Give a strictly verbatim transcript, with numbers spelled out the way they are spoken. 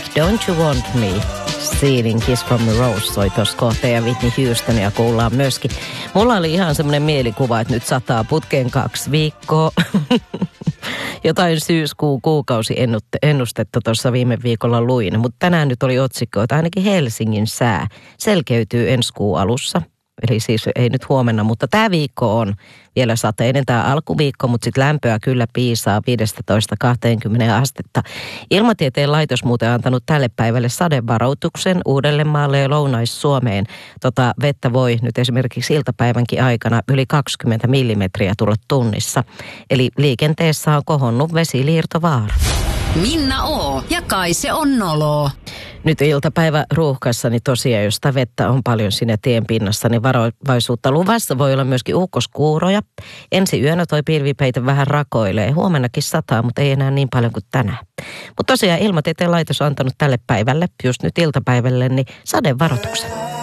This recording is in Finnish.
Don't You Want Me? Stealing Kiss from a Rose soi tuossa kohteen ja Whitney Houstonia kuullaan myöskin. Mulla oli ihan semmoinen mielikuva, että nyt sataa putkeen kaksi viikkoa. Jotain syyskuun kuukausi ennustetta tuossa viime viikolla luin, mutta tänään nyt oli otsikko, että ainakin Helsingin sää selkeytyy ensi kuun alussa. Eli siis ei nyt huomenna, mutta tämä viikko on vielä sateinen, tämä alkuviikko, mutta sitten lämpöä kyllä piisaa viisitoista kaksikymmentä astetta. Ilmatieteen laitos muuten antanut tälle päivälle sadevaroituksen Uudellemaalle ja Lounais-Suomeen. Tota vettä voi nyt esimerkiksi iltapäivänkin aikana yli kaksikymmentä millimetriä tulla tunnissa. Eli liikenteessä on kohonnut vesiliirtovaara. Minna O. ja Kaise on nolo. Nyt iltapäivä ruuhkassa, niin tosiaan, jos sitä vettä on paljon siinä tien pinnassa, niin varovaisuutta luvassa voi olla myöskin ukkoskuuroja. Ensi yönä toi pilvipeite vähän rakoilee. Huomennakin sataa, mutta ei enää niin paljon kuin tänään. Mutta tosiaan Ilmatieteen laitos on antanut tälle päivälle, just nyt iltapäivälle, niin sadevaroituksen.